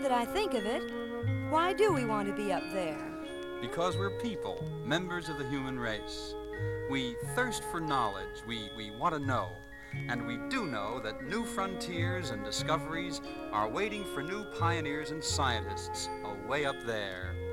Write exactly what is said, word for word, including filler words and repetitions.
that I think of it, why do we want to be up there? Because we're people, members of the human race. We thirst for knowledge, we, we want to know, and we do know that new frontiers and discoveries are waiting for new pioneers and scientists away up there.